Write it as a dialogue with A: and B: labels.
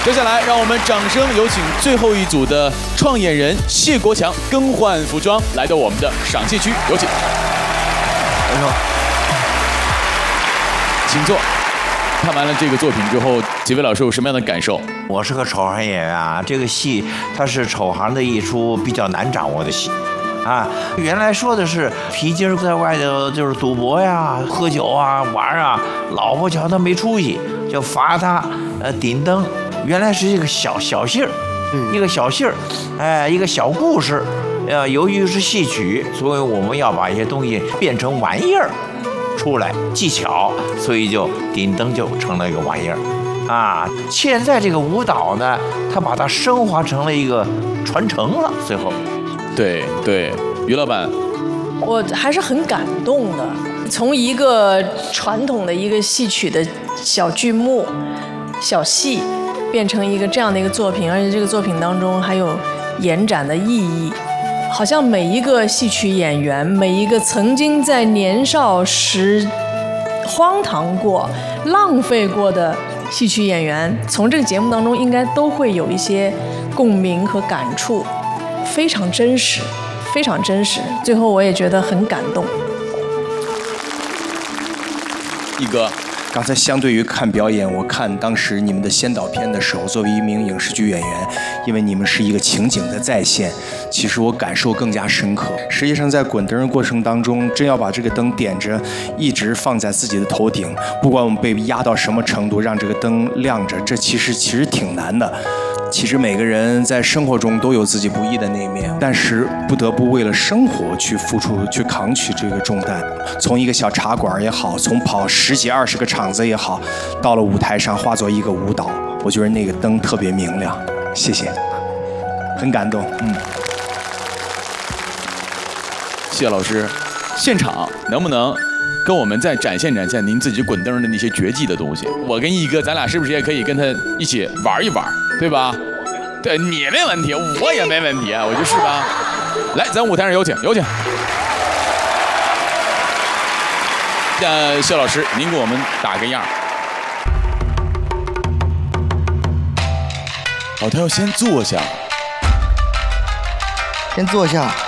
A: 接下来，让我们掌声有请最后一组的创演人谢国强更换服装，来到我们的赏戏区，有请。请坐。看完了这个作品之后，几位老师有什么样的感受？
B: 我是个丑行演员啊，这个戏它是丑行的一出比较难掌握的戏。啊，原来说的是皮筋在外头就是赌博呀、喝酒啊、玩啊，老婆瞧他没出息，就罚他顶灯。原来是一个小戏儿，一个小戏儿，一个小故事。由于是戏曲，所以我们要把一些东西变成玩意儿出来，技巧，所以就顶灯就成了一个玩意儿。啊，现在这个舞蹈呢，它把它升华成了一个传承了，最后。
A: 对，于老板，
C: 我还是很感动的。从一个传统的一个戏曲的小剧目、小戏，变成一个这样的一个作品，而且这个作品当中还有延展的意义。好像每一个戏曲演员，每一个曾经在年少时荒唐过、浪费过的戏曲演员，从这个节目当中应该都会有一些共鸣和感触。非常真实，非常真实。最后我也觉得很感动。
A: 一哥，
D: 刚才相对于看表演，我看当时你们的先导片的时候，作为一名影视剧演员，因为你们是一个情景的再现，其实我感受更加深刻。实际上在滚灯的过程当中，真要把这个灯点着，一直放在自己的头顶，不管我们被压到什么程度，让这个灯亮着，这其实挺难的。其实每个人在生活中都有自己不易的那一面，但是不得不为了生活去付出、去扛起这个重担。从一个小茶馆也好，从跑10几20个场子也好，到了舞台上化作一个舞蹈，我觉得那个灯特别明亮。谢谢，很感动。
A: 谢老师，现场能不能跟我们再展现您自己滚灯的那些绝技的东西？我跟一哥，咱俩是不是也可以跟他一起玩一玩，对吧？对，你没问题，我也没问题啊，我就是吧。来，咱舞台上有请。谢老师，您给我们打个样。好，他要先坐下。
E: 先坐下。